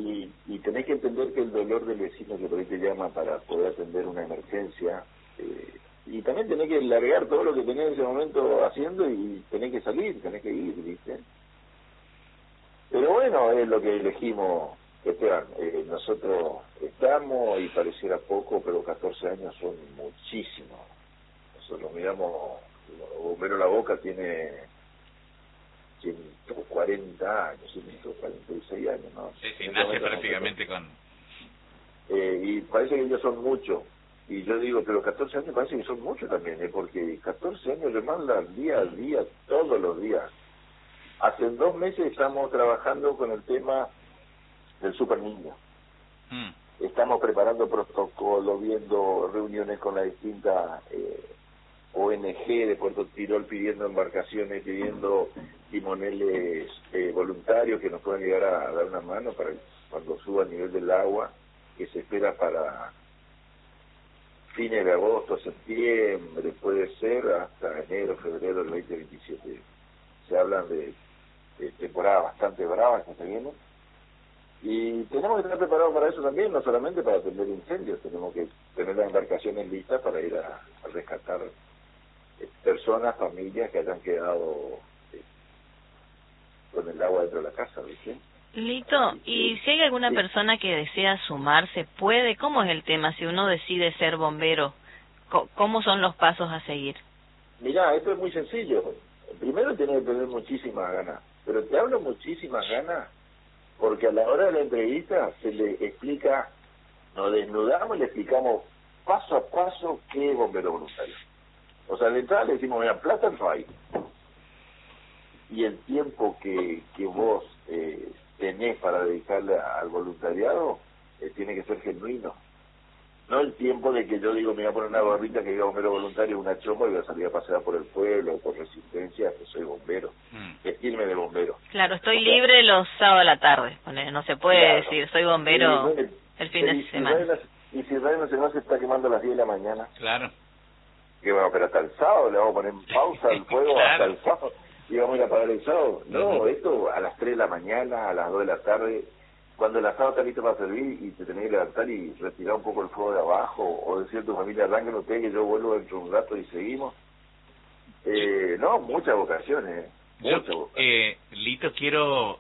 y tenés que entender que el dolor del vecino que por ahí te llama para poder atender una emergencia, y también tenés que largar todo lo que tenés en ese momento haciendo y tenés que salir, tenés que ir, ¿viste? Pero bueno, es lo que elegimos, Esteban. Nosotros estamos, y pareciera poco, pero 14 años son muchísimos. Nosotros miramos, Bombero La Boca tiene 140 años, 146 años, ¿no? Sí, nace prácticamente con... y parece que ellos son muchos. Y yo digo, pero 14 años parece que son muchos también, porque 14 años le mandan día a día, todos los días. Hace 2 meses estamos trabajando con el tema del Super Niño. Estamos preparando protocolos, viendo reuniones con las distintas ONG de Puerto Tirol, pidiendo embarcaciones, pidiendo timoneles voluntarios que nos puedan llegar a dar una mano para cuando suba el nivel del agua, que se espera para fines de agosto, septiembre, puede ser hasta enero, febrero del 2027. Se hablan de temporadas bastante bravas que se vienen, y tenemos que estar preparados para eso también, no solamente para atender incendios, tenemos que tener las embarcaciones listas para ir a rescatar personas, familias que hayan quedado con el agua dentro de la casa, ¿viste? Lito, y si hay alguna persona que desea sumarse, ¿puede? ¿Cómo es el tema si uno decide ser bombero? ¿Cómo son los pasos a seguir? Mirá, esto es muy sencillo. Primero tenés que tener muchísimas ganas, pero te hablo muchísimas ganas porque a la hora de la entrevista se le explica, nos desnudamos y le explicamos paso a paso qué es bombero voluntario. O sea, de entrada le decimos, mira, plata no hay. Y el tiempo que vos tenés para dedicarle al voluntariado tiene que ser genuino. No el tiempo de que yo digo, me voy a poner una gorrita que diga bombero voluntario, una chompa y voy a salir a pasear por el pueblo o por Resistencia, que soy bombero. Vestirme de bombero. Claro, estoy libre los sábados a la tarde. No se puede decir, soy bombero el fin de semana. Y si Israel no se está quemando a las 10 de la mañana. Claro. Que bueno, pero hasta el sábado le vamos a poner en pausa al fuego claro. Hasta el sábado. Y vamos a ir a apagar el sábado. No, esto a las 3 de la mañana, a las 2 de la tarde, cuando el asado está listo para servir y te tenés que levantar y retirar un poco el fuego de abajo, o decir a tu familia, arranquen ustedes que yo vuelvo dentro de un rato y seguimos. No, muchas vocaciones. Lito, quiero...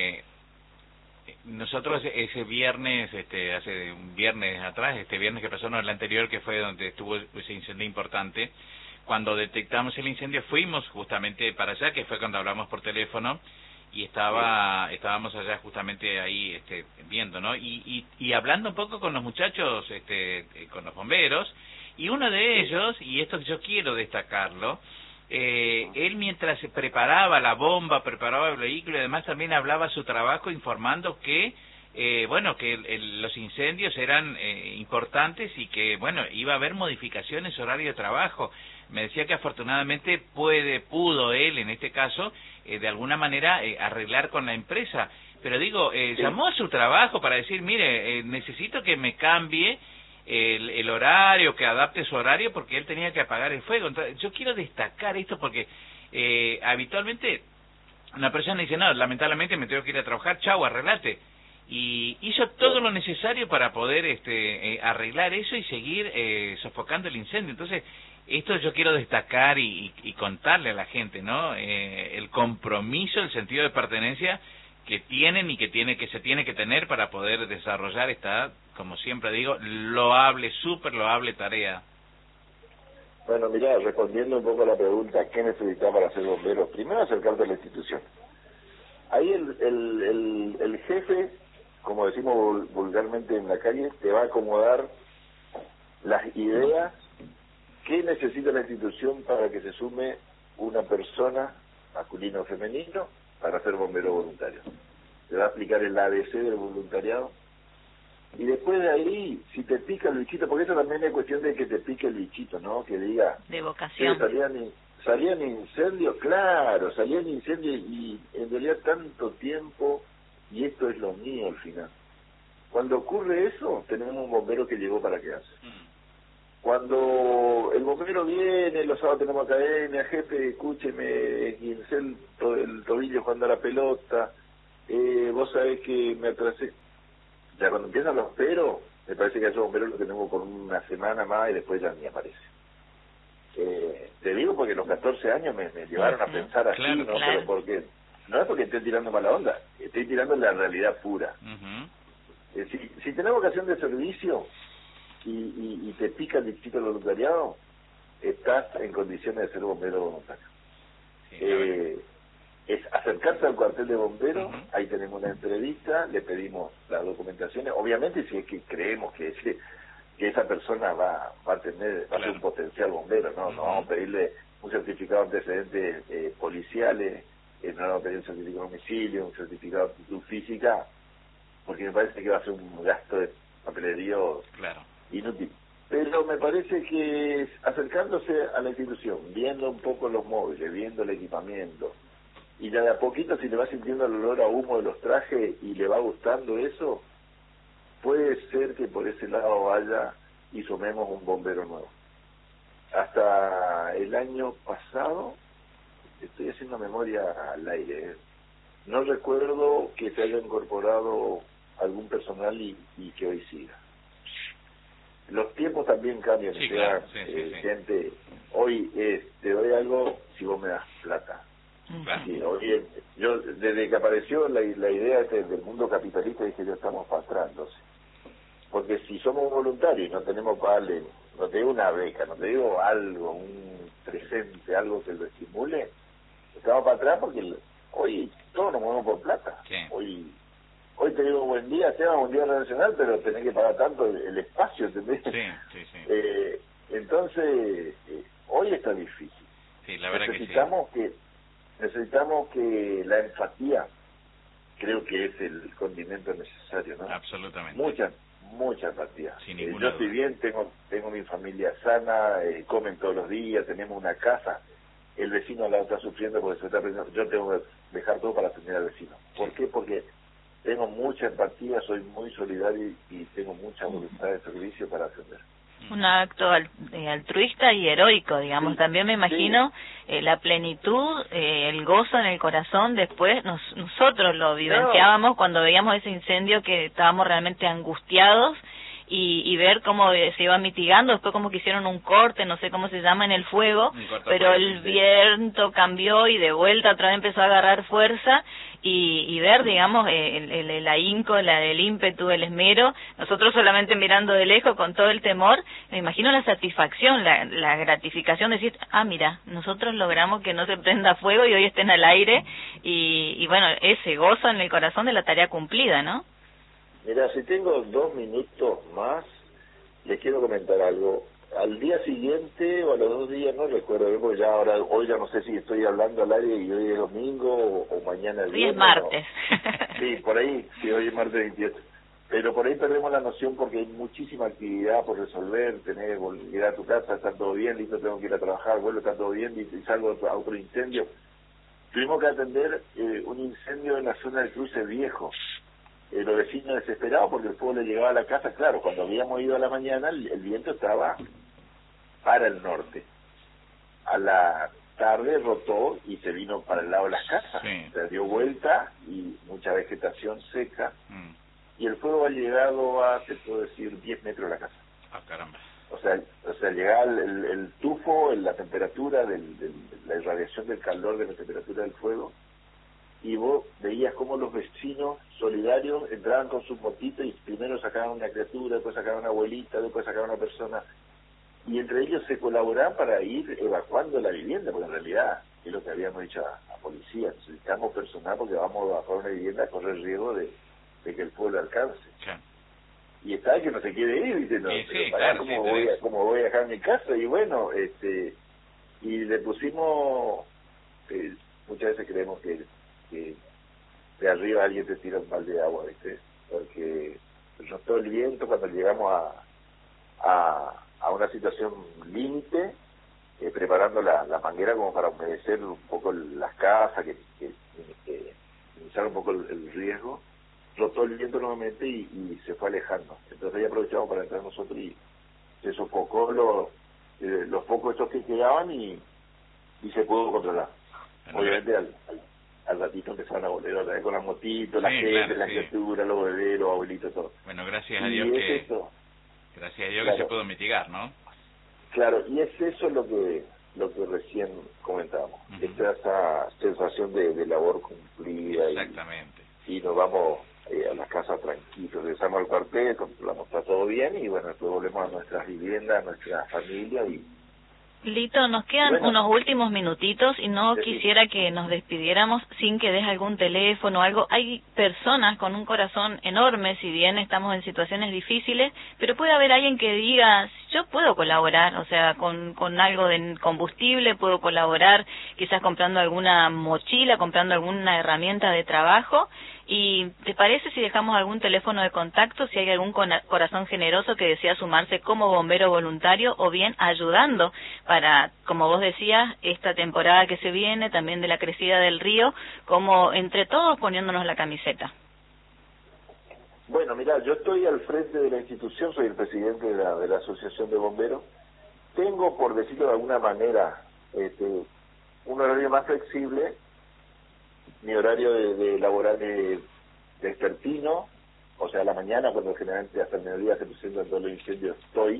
nosotros ese viernes, hace un viernes atrás, este viernes que pasó, no, el anterior, que fue donde estuvo ese incendio importante, cuando detectamos el incendio fuimos justamente para allá, que fue cuando hablamos por teléfono, y estábamos allá justamente ahí viendo, ¿no? Y hablando un poco con los muchachos, con los bomberos, y uno de ellos, y esto yo quiero destacarlo, él mientras preparaba la bomba, preparaba el vehículo y además también hablaba su trabajo informando que los incendios eran importantes y que iba a haber modificaciones horario de trabajo. Me decía que afortunadamente pudo él en este caso de alguna manera arreglar con la empresa, pero digo, llamó a su trabajo para decir, mire, necesito que me cambie el horario, que adapte su horario porque él tenía que apagar el fuego. Entonces, yo quiero destacar esto porque habitualmente una persona dice, no, lamentablemente me tengo que ir a trabajar, chau, arreglate. Y hizo todo lo necesario para poder arreglar eso y seguir sofocando el incendio. Entonces, esto yo quiero destacar y contarle a la gente, ¿no? El compromiso, el sentido de pertenencia que tienen y que se tiene que tener para poder desarrollar esta, como siempre digo, súper loable tarea. Bueno, mira, respondiendo un poco a la pregunta, ¿qué necesitas para ser bombero? Primero, acercarte a la institución. Ahí el jefe, como decimos vulgarmente en la calle, te va a acomodar las ideas que necesita la institución para que se sume una persona, masculino o femenino, para ser bombero voluntario. Te va a explicar el ABC del voluntariado. Y después de ahí, si te pica el bichito, porque eso también es cuestión de que te pique el bichito, ¿no? Que diga... De vocación. Salían incendios, claro, salían incendios y en realidad tanto tiempo, y esto es lo mío al final. Cuando ocurre eso, tenemos un bombero que llegó para quedarse. Cuando el bombero viene, los sábados tenemos academia, jefe, escúcheme, esguincé el tobillo jugando a la pelota, vos sabés que me atrasé. Ya cuando empiezan los pero, me parece que a esos bomberos los tenemos por una semana más y después ya ni aparece. Te digo porque los 14 años me llevaron a pensar así, claro, ¿no? claro. Pero porque no es porque esté tirando mala onda, estoy tirando la realidad pura. Si tenés vocación de servicio y te pica el distrito del voluntariado, estás en condiciones de ser bombero voluntario. Sí, Es acercarse al cuartel de bomberos, ahí tenemos una entrevista, le pedimos las documentaciones, obviamente si es que creemos que esa persona va a ser un potencial bombero, no vamos a pedirle un certificado de antecedentes policiales, no vamos a pedir un certificado de domicilio, un certificado de aptitud física, porque me parece que va a ser un gasto de papelerío inútil. Pero me parece que acercándose a la institución, viendo un poco los móviles, viendo el equipamiento, y ya de a poquito si le va sintiendo el olor a humo de los trajes y le va gustando eso, puede ser que por ese lado vaya y sumemos un bombero nuevo. Hasta el año pasado, estoy haciendo memoria al aire, no recuerdo que se haya incorporado algún personal y que hoy siga. Los tiempos también cambian, gente, hoy te doy algo si vos me das plata. Sí, hoy, yo desde que apareció la idea del mundo capitalista dije, ya estamos para atrás, entonces. Porque si somos voluntarios y no tenemos vale, no te digo una beca, no te digo algo, un presente, algo que lo estimule, estamos para atrás porque hoy todos nos movemos por plata. Hoy te digo buen día, Esteban, buen día nacional, pero tenés que pagar tanto el espacio, ¿entendés? Entonces, hoy está difícil. Sí, la verdad Necesitamos que la empatía, creo que es el condimento necesario, ¿no? Absolutamente. Mucha empatía. Sin ninguna yo estoy duda. bien, tengo mi familia sana, comen todos los días, tenemos una casa, el vecino al lado está sufriendo porque se está pensando, yo tengo que dejar todo para atender al vecino. ¿Por qué? Porque tengo mucha empatía, soy muy solidario y tengo mucha voluntad de servicio para atender. Un acto altruista y heroico, digamos. También me imagino la plenitud, el gozo en el corazón. Después nosotros lo vivenciábamos cuando veíamos ese incendio, que estábamos realmente angustiados, y ver cómo se iba mitigando, después como que hicieron un corte, no sé cómo se llama, en el fuego, pero el viento cambió y de vuelta otra vez empezó a agarrar fuerza, y ver, digamos, el ahínco, el ímpetu, el esmero, nosotros solamente mirando de lejos con todo el temor. Me imagino la satisfacción, la gratificación de decir, mira, nosotros logramos que no se prenda fuego y hoy estén al aire, y bueno, ese gozo en el corazón de la tarea cumplida, ¿no? Mira, si tengo 2 minutos más, les quiero comentar algo. Al día siguiente o a los 2 días, no recuerdo, porque ya hoy ya no sé si estoy hablando al aire y hoy es domingo o mañana es viernes. Hoy es martes. No. Sí, por ahí, sí, hoy es martes 28. Pero por ahí perdemos la noción porque hay muchísima actividad por resolver, tener que llegar a tu casa, está todo bien, listo, tengo que ir a trabajar, vuelvo, está todo bien, y salgo a otro incendio. Tuvimos que atender un incendio en la zona del Cruce Viejo. Los vecinos desesperados porque el fuego le llegaba a la casa. Claro, cuando habíamos ido a la mañana el viento estaba para el norte. A la tarde rotó y se vino para el lado de las casas. Se dio vuelta y mucha vegetación seca. Y el fuego ha llegado a, te puedo decir, 10 metros de la casa. Caramba. O sea, llegaba el tufo, la temperatura, la irradiación del calor de la temperatura del fuego. Y vos veías cómo los vecinos solidarios entraban con sus motitos y primero sacaban una criatura, después sacaban una abuelita, después sacaban una persona, y entre ellos se colaboraban para ir evacuando la vivienda, porque en realidad es lo que habíamos dicho a policía, necesitamos personal porque vamos a evacuar una vivienda a correr riesgo de que el fuego le alcance. Y está que no se quiere ir, ¿viste? No, ¿cómo voy a dejar mi casa? Y bueno, y le pusimos, muchas veces creemos que de arriba alguien te tira un balde de agua, ¿viste? Porque notó el viento cuando llegamos a una situación límite, preparando la manguera como para humedecer un poco las casas, que minimizar un poco el riesgo. Rotó el viento nuevamente y se fue alejando. Entonces ahí aprovechamos para entrar nosotros y se sofocó los focos estos que quedaban y se pudo controlar. Obviamente al ratito empezaron a volver otra vez con las motitos, la gente, claro, la criatura, los bebés, los abuelitos, todo. Bueno, gracias a Dios que claro, se pudo mitigar, ¿no? Claro, y es eso lo que recién comentábamos, esa sensación de labor cumplida. Exactamente. Y nos vamos a la casa tranquilos, regresamos al cuartel, controlamos, está todo bien, y bueno, después volvemos a nuestras viviendas, a nuestra familia. Y Lito, nos quedan unos últimos minutitos y no quisiera que nos despidiéramos sin que des algún teléfono o algo. Hay personas con un corazón enorme, si bien estamos en situaciones difíciles, pero puede haber alguien que diga, yo puedo colaborar, o sea, con algo de combustible, puedo colaborar quizás comprando alguna mochila, comprando alguna herramienta de trabajo. ¿Y te parece si dejamos algún teléfono de contacto, si hay algún corazón generoso que desea sumarse como bombero voluntario o bien ayudando para, como vos decías, esta temporada que se viene, también de la crecida del río, como entre todos poniéndonos la camiseta? Bueno, mira, yo estoy al frente de la institución, soy el presidente de la Asociación de Bomberos. Tengo, por decirlo de alguna manera, un horario más flexible. Mi horario de laboral de despertino, o sea, a la mañana, cuando generalmente hasta el mediodía se presentan todos los incendios, estoy.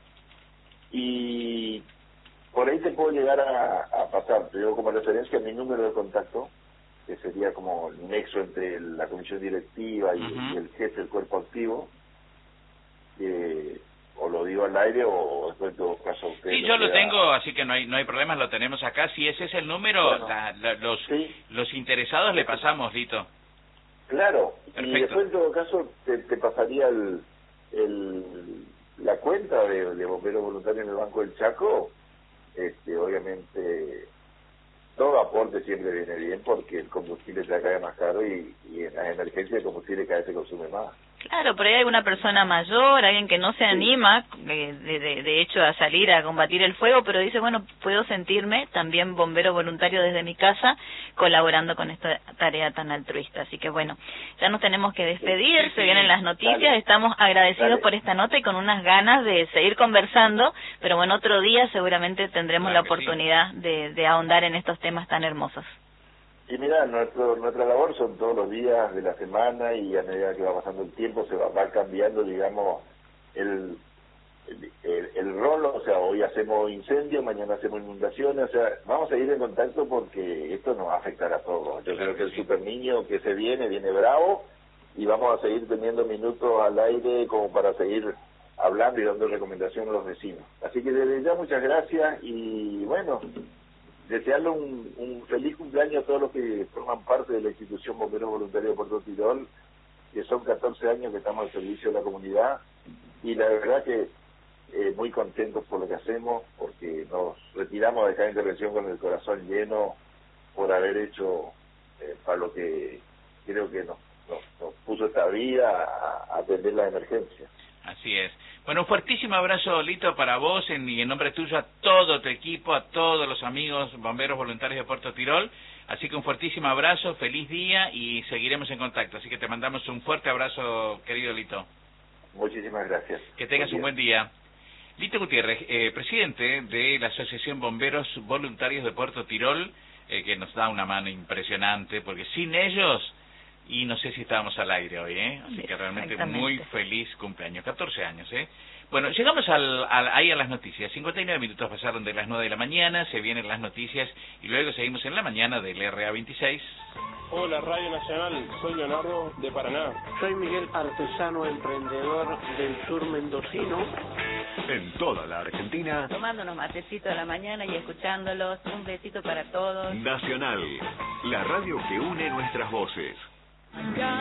Y por ahí te puedo llegar a pasar, te digo como referencia, mi número de contacto, que sería como el nexo entre la comisión directiva y el jefe del cuerpo activo. O lo digo al aire o después en todo caso usted. Sí, yo lo tengo, así que no hay problemas, lo tenemos acá. Si ese es el número, bueno, los interesados le pasamos, Lito. Claro. Perfecto. Y después en todo caso te pasaría la cuenta de bomberos voluntarios en el Banco del Chaco. Obviamente todo aporte siempre viene bien porque el combustible se cae más caro y en las emergencias el combustible cada vez se consume más. Claro, por ahí hay alguna persona mayor, alguien que no se anima, de hecho, a salir a combatir el fuego, pero dice, bueno, puedo sentirme también bombero voluntario desde mi casa, colaborando con esta tarea tan altruista. Así que bueno, ya nos tenemos que despedir, se vienen las noticias, estamos agradecidos por esta nota y con unas ganas de seguir conversando, pero bueno, otro día seguramente tendremos la oportunidad de ahondar en estos temas tan hermosos. Y mira, nuestra labor son todos los días de la semana y a medida que va pasando el tiempo se va cambiando, digamos, el rol, o sea, hoy hacemos incendios, mañana hacemos inundaciones, o sea, vamos a ir en contacto porque esto nos va a afectar a todos. Yo creo que el super niño que se viene bravo y vamos a seguir teniendo minutos al aire como para seguir hablando y dando recomendaciones a los vecinos. Así que desde ya muchas gracias y bueno, desearle un feliz cumpleaños a todos los que forman parte de la institución Bomberos Voluntarios de Puerto Tirol, que son 14 años que estamos al servicio de la comunidad y la verdad que muy contentos por lo que hacemos, porque nos retiramos de cada intervención con el corazón lleno por haber hecho para lo que creo que nos puso esta vida a atender las emergencias. Así es. Bueno, un fuertísimo abrazo, Lito, para vos y en nombre tuyo a todo tu equipo, a todos los amigos bomberos voluntarios de Puerto Tirol. Así que un fuertísimo abrazo, feliz día y seguiremos en contacto. Así que te mandamos un fuerte abrazo, querido Lito. Muchísimas gracias. Que tengas un buen día. Lito Gutiérrez, presidente de la Asociación Bomberos Voluntarios de Puerto Tirol, que nos da una mano impresionante, porque sin ellos... Y no sé si estábamos al aire hoy, Así que realmente muy feliz cumpleaños, 14 años, Bueno, llegamos ahí a las noticias. 59 minutos pasaron de las 9 de la mañana, se vienen las noticias y luego seguimos en la mañana del RA26. Hola, Radio Nacional, soy Leonardo de Paraná. Soy Miguel Artesano, emprendedor del sur mendocino. En toda la Argentina. Tomando unos matecitos a la mañana y escuchándolos. Un besito para todos. Nacional, la radio que une nuestras voces.